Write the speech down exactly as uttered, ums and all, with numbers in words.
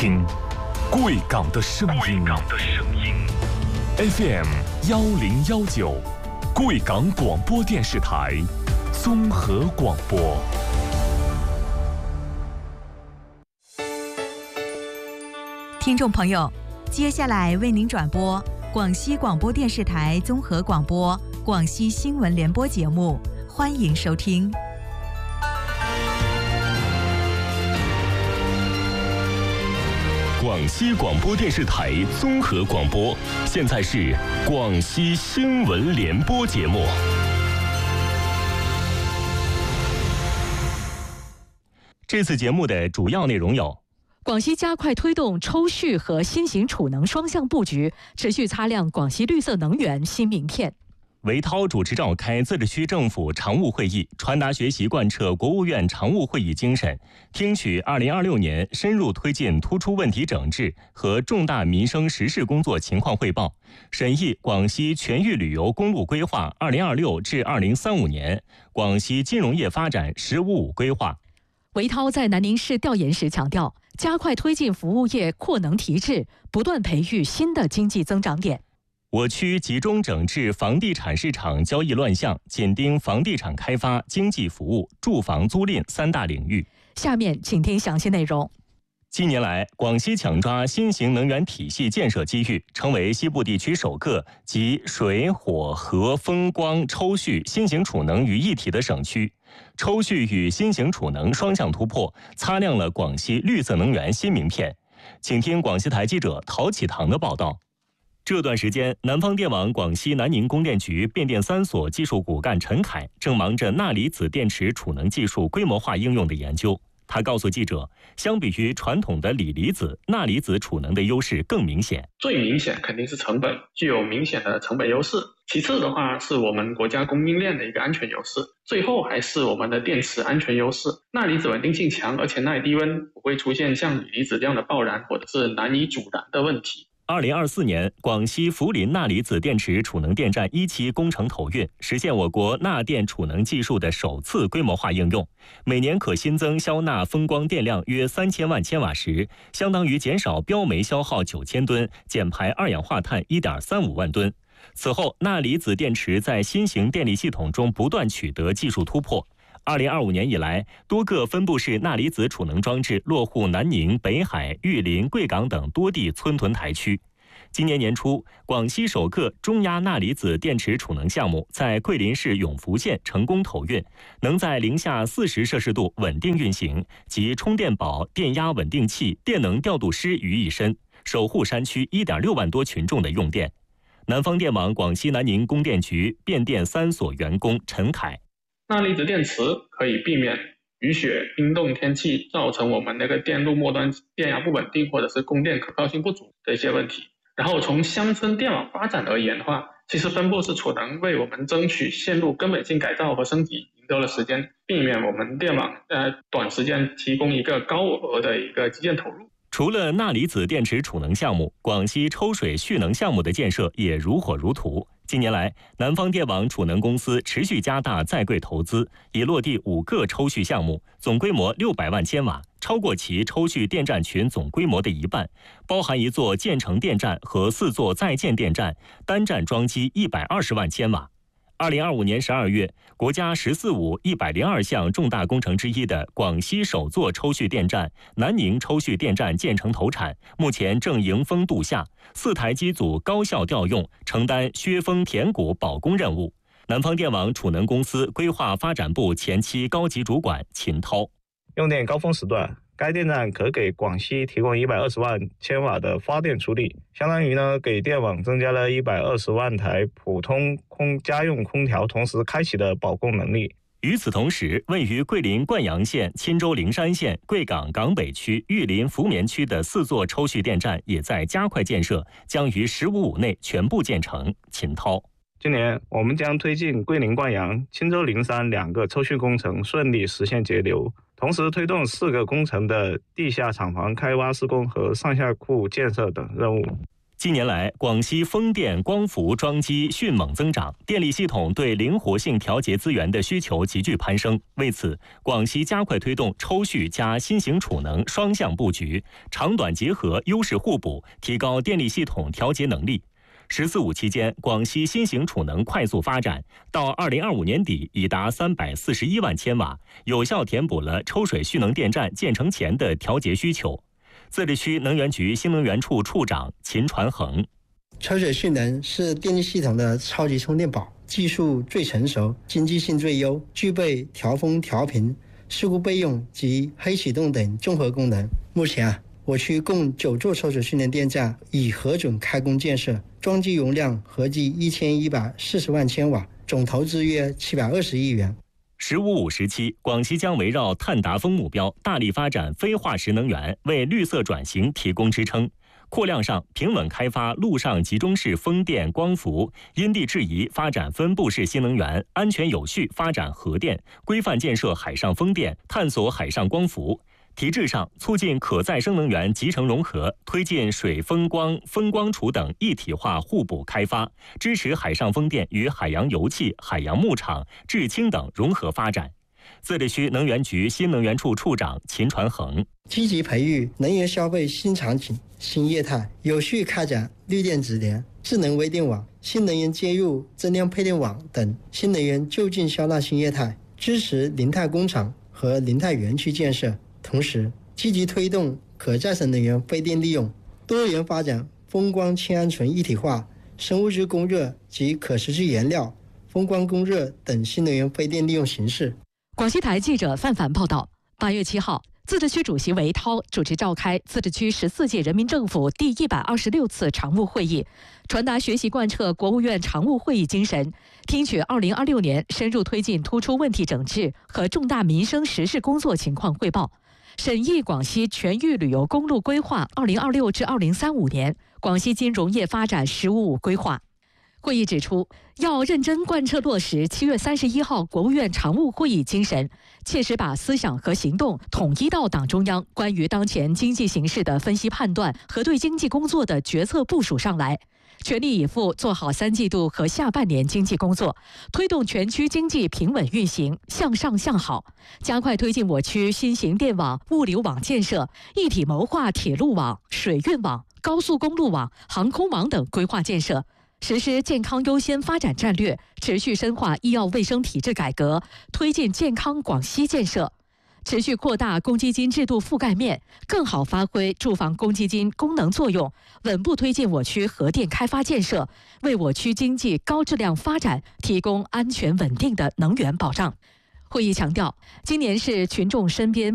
听贵港的声音。F M 幺零幺九，贵港广播电视台综合广播。 听众朋友，接下来为您转播广西广播电视台综合广播广西新闻联播节目，欢迎收听。 广西广播电视台综合广播，现在是广西新闻联播节目。 这次节目的主要内容有： 广西加快推动抽蓄和新型储能双向布局，持续擦亮广西绿色能源新名片。 韦涛主持召开自治区政府常务会议，传达学习贯彻国务院常务会议精神，听取二零二六年深入推进突出问题整治和重大民生实事工作情况汇报，审议广西全域旅游公路规划二零二六至二零三五年、广西金融业发展“十五五”规划。 韦涛在南宁市调研时强调，加快推进服务业扩能提质，不断培育新的经济增长点。 我区集中整治房地产市场交易乱象，紧盯房地产开发、经济服务、住房租赁三大领域。 下面请听详细内容。 近年来，广西抢抓新型能源体系建设机遇，成为西部地区首个集水、火、核、风、光、抽蓄、新型储能于一体的省区。抽蓄与新型储能双向突破，擦亮了广西绿色能源新名片。请听广西台记者陶启堂的报道。这段时间，南方电网广西南宁供电局变电三所技术骨干陈凯正忙着钠离子电池储能技术规模化应用的研究。他告诉记者，相比于传统的锂离子，钠离子储能的优势更明显。 最明显肯定是成本，具有明显的成本优势。其次的话，是我们国家供应链的一个安全优势。最后还是我们的电池安全优势。钠离子稳定性强，而且耐低温，不会出现像锂离子这样的爆燃或者是难以阻燃的问题。 二零二四年，广西涪陵钠离子电池储能电站一期工程投运，实现我国钠电储能技术的首次规模化应用。每年可新增消钠风光电量约三千万千瓦时，相当于减少标煤消耗九千吨，减排二氧化碳一点三五万吨。此后，钠离子电池在新型电力系统中不断取得技术突破。二零二五年以来，多个分布式钠离子储能装置落户南宁、北海、玉林、贵港等多地村屯台区。今年年初，广西首个中压钠离子电池储能项目在桂林市永福县成功投运，能在零下四十摄氏度稳定运行，集充电宝、电压稳定器、电能调度师于一身，守护山区一点六万多群众的用电。南方电网广西南宁供电局变电三所员工陈凯。 钠离子电池可以避免雨雪、冰冻天气造成我们那个电路末端电压不稳定或者是供电可靠性不足的一些问题。然后从乡村电网发展而言的话，其实分布式储能为我们争取线路根本性改造和升级赢得了时间，避免我们电网呃短时间提供一个高额的一个基建投入。 除了钠离子电池储能项目，广西抽水蓄能项目的建设也如火如荼。近年来，南方电网储能公司持续加大在柜投资，已落地五个抽蓄项目，总规模六百万千瓦，超过其抽蓄电站群总规模的一半，包含一座建成电站和四座在建电站，单站装机一百二十万千瓦。二零二五年十二月，国家“十四五”一百零二项重大工程之一的广西首座抽蓄电站南宁抽蓄电站建成投产，目前正迎风度夏，四台机组高效调用，承担削峰填谷保工任务。南方电网储能公司规划发展部前期高级主管秦涛。 用电高峰时段，该电站可给广西提供一百二十万千瓦的发电出力，相当于呢给电网增加了一百二十万台普通空家用空调同时开启的保供能力。 与此同时，位于桂林灌阳县、钦州灵山县、贵港港北区、玉林福棉区的四座抽蓄电站也在加快建设，将于“十五五”内全部建成。秦涛。 今年我们将推进桂林灌阳、钦州灵山两个抽蓄工程顺利实现节流，同时推动四个工程的地下厂房开挖施工和上下库建设等任务。 近年来，广西风电、光伏装机迅猛增长，电力系统对灵活性调节资源的需求急剧攀升。为此，广西加快推动抽蓄加新型储能双向布局，长短结合、优势互补，提高电力系统调节能力。十四五期间，广西新型储能快速发展，到二零二五年底已达三百四十一万千瓦，有效填补了抽水蓄能电站建成前的调节需求。自治区能源局新能源处处长秦传恒： 抽水蓄能是电力系统的超级充电宝，技术最成熟，经济性最优，具备调峰调频、事故备用及黑启动等综合功能。目前啊，我区共九座抽水蓄能电站已核准开工建设，装机容量合计一千一百四十万千瓦，总投资约七百二十亿元。 十五五时期，广西将围绕碳达峰目标，大力发展非化石能源，为绿色转型提供支撑。扩量上平稳开发陆上集中式风电、光伏，因地制宜发展分布式新能源，安全有序发展核电，规范建设海上风电，探索海上光伏。体制上，促进可再生能源集成融合，推进水风光、风光储等一体化互补开发，支持海上风电与海洋油气、海洋牧场、制氢等融合发展。自治区能源局新能源处处长秦传恒： 积极培育能源消费新场景、新业态，有序开展绿电直联、智能微电网、新能源接入增量配电网等新能源就近消纳新业态，支持零碳工厂和零碳园区建设。同时，积极推动可再生能源废电利用，多元发展风光氢铵醇一体化、生物质供热及可持续燃料、风光供热等新能源废电利用形式。 广西台记者范凡报道。八月七号，自治区主席韦涛主持召开自治区十四届人民政府第一百二十六次常务会议，传达学习贯彻国务院常务会议精神，听取二零二六年深入推进突出问题整治和重大民生实事工作情况汇报。审议广西全域旅游公路规划二零二六至二零三五年、广西金融业发展“十五五”规划。会议指出，要认真贯彻落实七月三十一号国务院常务会议精神，切实把思想和行动统一到党中央关于当前经济形势的分析判断和对经济工作的决策部署上来，全力以赴做好三季度和下半年经济工作，推动全区经济平稳运行，向上向好，加快推进我区新型电网、物流网建设，一体谋划铁路网、水运网、高速公路网、航空网等规划建设，实施健康优先发展战略，持续深化医药卫生体制改革，推进健康广西建设。持续扩大公积金制度覆盖面，更好发挥住房公积金功能作用，稳步推进我区核电开发建设，为我区经济高质量发展提供安全稳定的能源保障。会议强调，今年是群众身边